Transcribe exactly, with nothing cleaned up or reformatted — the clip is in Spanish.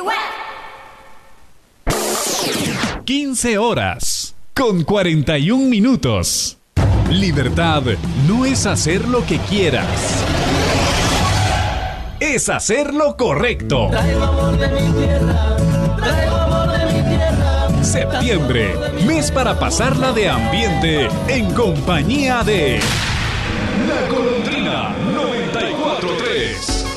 quince horas con cuarenta y un minutos. Libertad no es hacer lo que quieras, es hacer lo correcto. Traigo amor de mi tierra, traigo amor de mi tierra. Septiembre, mes para pasarla de ambiente en compañía de La Golondrina noventa y cuatro punto tres.